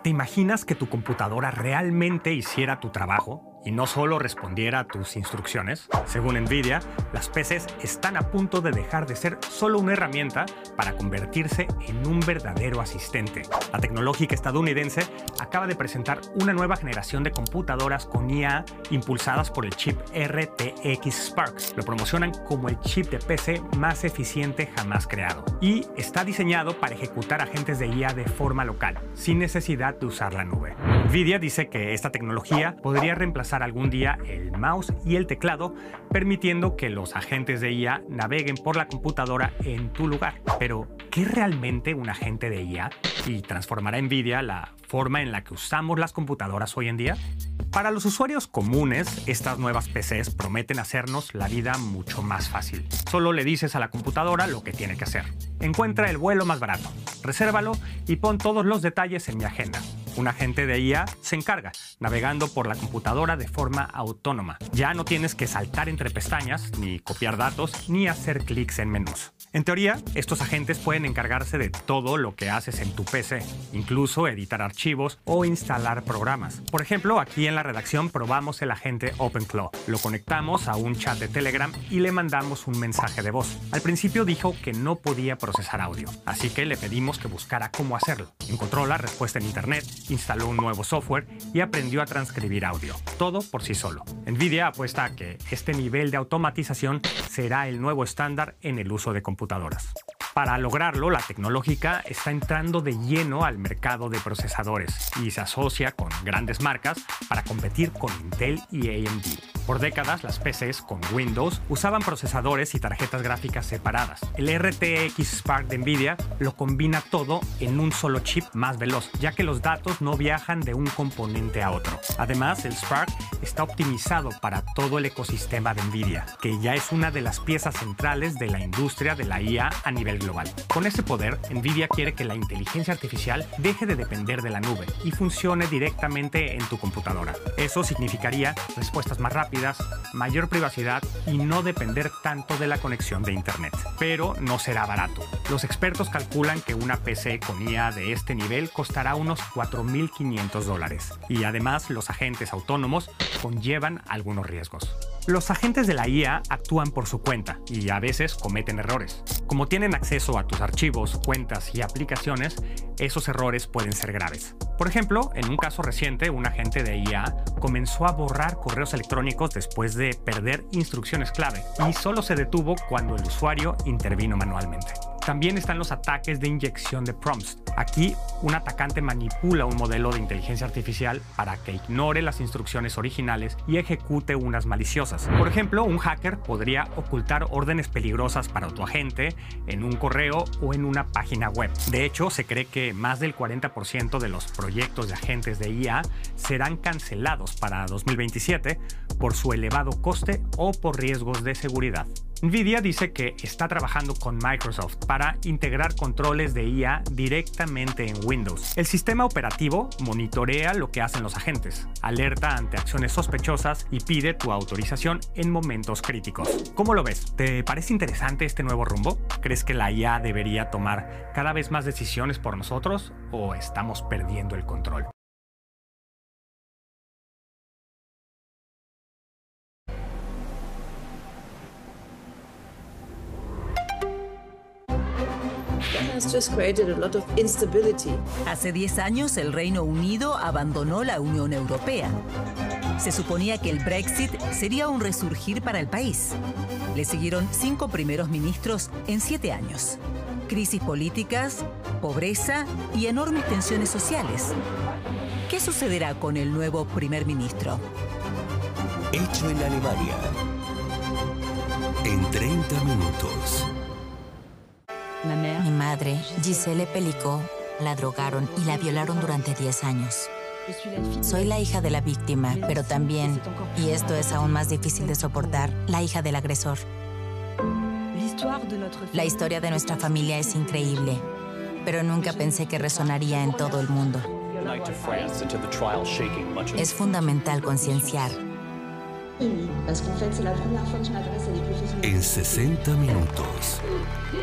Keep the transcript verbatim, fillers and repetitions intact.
¿Te imaginas que tu computadora realmente hiciera tu trabajo y no solo respondiera a tus instrucciones? Según NVIDIA, las P Cs están a punto de dejar de ser solo una herramienta para convertirse en un verdadero asistente. La tecnológica estadounidense acaba de presentar una nueva generación de computadoras con I A impulsadas por el chip R T X Spark. Lo promocionan como el chip de P C más eficiente jamás creado y está diseñado para ejecutar agentes de I A de forma local, sin necesidad de usar la nube. NVIDIA dice que esta tecnología podría reemplazar algún día el mouse y el teclado, permitiendo que los agentes de I A naveguen por la computadora en tu lugar. Pero, ¿qué es realmente un agente de I A? ¿Y transformará NVIDIA la forma en la que usamos las computadoras hoy en día? Para los usuarios comunes, estas nuevas P Cs prometen hacernos la vida mucho más fácil. Solo le dices a la computadora lo que tiene que hacer. Encuentra el vuelo más barato, resérvalo y pon todos los detalles en mi agenda. Un agente de I A se encarga, navegando por la computadora de forma autónoma. Ya no tienes que saltar entre pestañas, ni copiar datos, ni hacer clics en menús. En teoría, estos agentes pueden encargarse de todo lo que haces en tu P C, incluso editar archivos o instalar programas. Por ejemplo, aquí en la redacción probamos el agente OpenClaw. Lo conectamos a un chat de Telegram y le mandamos un mensaje de voz. Al principio dijo que no podía procesar audio, así que le pedimos que buscara cómo hacerlo. Encontró la respuesta en internet, instaló un nuevo software y aprendió a transcribir audio. Todo por sí solo. NVIDIA apuesta a que este nivel de automatización será el nuevo estándar en el uso de computadoras. Para lograrlo, la tecnológica está entrando de lleno al mercado de procesadores y se asocia con grandes marcas para competir con Intel y A M D. Por décadas, las P Cs con Windows usaban procesadores y tarjetas gráficas separadas. El R T X Spark de NVIDIA lo combina todo en un solo chip más veloz, ya que los datos no viajan de un componente a otro. Además, el Spark está optimizado para todo el ecosistema de NVIDIA, que ya es una de las piezas centrales de la industria de la I A a nivel global. Con ese poder, NVIDIA quiere que la inteligencia artificial deje de depender de la nube y funcione directamente en tu computadora. Eso significaría respuestas más rápidas, mayor privacidad y no depender tanto de la conexión de internet. Pero no será barato. Los expertos calculan que una P C con I A de este nivel costará unos cuatro mil quinientos dólares. Y además, los agentes autónomos conllevan algunos riesgos. Los agentes de la I A actúan por su cuenta y a veces cometen errores. Como tienen acceso a tus archivos, cuentas y aplicaciones, esos errores pueden ser graves. Por ejemplo, en un caso reciente, un agente de I A comenzó a borrar correos electrónicos después de perder instrucciones clave y solo se detuvo cuando el usuario intervino manualmente. También están los ataques de inyección de prompts. Aquí, un atacante manipula un modelo de inteligencia artificial para que ignore las instrucciones originales y ejecute unas maliciosas. Por ejemplo, un hacker podría ocultar órdenes peligrosas para tu agente en un correo o en una página web. De hecho, se cree que más del cuarenta por ciento de los proyectos de agentes de I A serán cancelados para dos mil veintisiete por su elevado coste o por riesgos de seguridad. NVIDIA dice que está trabajando con Microsoft para integrar controles de I A directamente en Windows. El sistema operativo monitorea lo que hacen los agentes, alerta ante acciones sospechosas y pide tu autorización en momentos críticos. ¿Cómo lo ves? ¿Te parece interesante este nuevo rumbo? ¿Crees que la I A debería tomar cada vez más decisiones por nosotros o estamos perdiendo el control? Hace diez años el Reino Unido abandonó la Unión Europea. Se suponía que el Brexit sería un resurgir para el país. Le siguieron cinco primeros ministros en siete años. Crisis políticas, pobreza y enormes tensiones sociales. ¿Qué sucederá con el nuevo primer ministro? Hecho en Alemania. En treinta minutos. Mi madre, Giselle Pelicot, la drogaron y la violaron durante diez años. Soy la hija de la víctima, pero también, y esto es aún más difícil de soportar, la hija del agresor. La historia de nuestra familia es increíble, pero nunca pensé que resonaría en todo el mundo. Es fundamental concienciar. En sesenta minutos.